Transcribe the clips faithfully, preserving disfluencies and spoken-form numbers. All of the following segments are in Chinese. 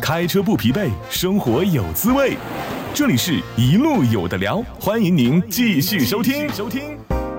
开车不疲惫，生活有滋味。这里是一路有的聊，欢迎您继续收听。收听。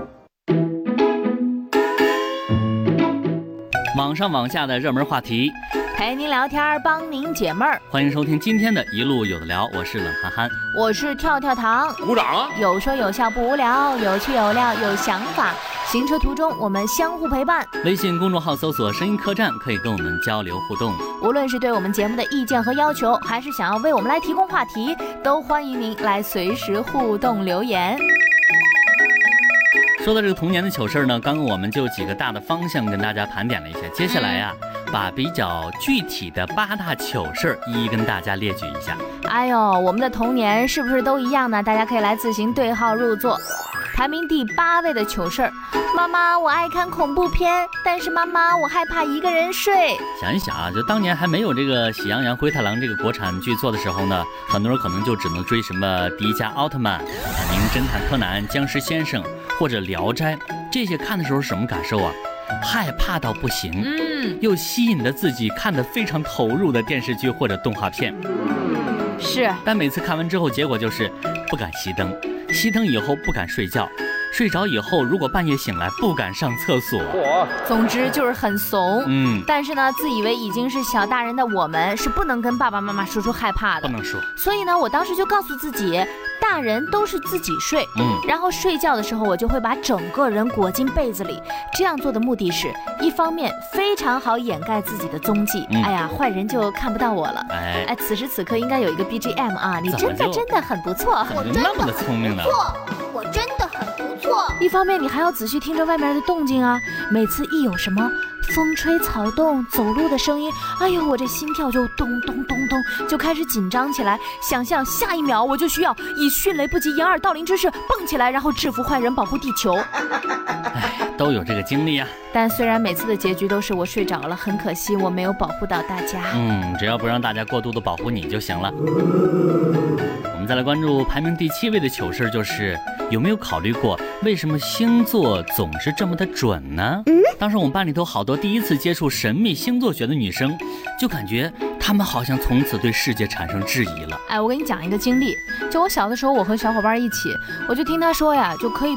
网上网下的热门话题， 陪您聊天，帮您解闷儿。 欢迎收听今天的一路有的聊，我是冷憨憨， 我是跳跳糖。 鼓掌啊！ 有说有笑不无聊，有趣有料有想法。行车途中我们相互陪伴。 微信公众号搜索声音客栈，可以跟我们交流互动。 无论是对我们节目的意见和要求，还是想要为我们来提供话题，都欢迎您来随时互动留言。 说到这个童年的糗事呢，刚刚我们就几个大的方向跟大家盘点了一下，接下来呀、啊，把比较具体的八大糗事一一跟大家列举一下。 哎呦，我们的童年是不是都一样呢？大家可以来自行对号入座。排名第八位的糗事儿，妈妈，我爱看恐怖片，但是妈妈，我害怕一个人睡。 想一想啊，就当年还没有这个《喜羊羊灰太狼》这个国产剧做的时候呢，很多人可能就只能追什么迪迦奥特曼、名侦探柯南、僵尸先生或者聊斋，这些看的时候是什么感受啊？害怕到不行， 嗯， 又吸引着自己看得非常投入的电视剧或者动画片。 是， 但每次看完之后，结果就是不敢熄灯，熄灯以后不敢睡觉，睡着以后如果半夜醒来不敢上厕所。 总之就是很怂。 嗯， 但是呢，自以为已经是小大人的我们是不能跟爸爸妈妈说出害怕的， 不能说。 所以呢，我当时就告诉自己，大人都是自己睡， 嗯， 然后睡觉的时候我就会把整个人裹进被子里。这样做的目的是，一方面非常好掩盖自己的踪迹，嗯、哎呀，坏人就看不到我了。 哎哎，此时此刻应该有一个 B G M 啊，你真的真的很不错， 我真的那么的聪明呢， 我真的很不错。一方面你还要仔细听着外面的动静啊，每次一有什么风吹草动走路的声音，哎呦，我这心跳就咚咚咚咚就开始紧张起来，想象下一秒我就需要以迅雷不及掩耳盗铃之势蹦起来，然后制服坏人，保护地球。 哎，都有这个经历啊。 但虽然每次的结局都是我睡着了，很可惜我没有保护到大家。 嗯，只要不让大家过度的保护你就行了。我们再来关注排名第七位的糗事，就是有没有考虑过为什么星座总是这么的准呢？嗯，当时我们班里头好多第一次接触神秘星座学的女生，就感觉她们好像从此对世界产生质疑了。 哎，我给你讲一个经历，就我小的时候，我和小伙伴一起，我就听他说呀，就可以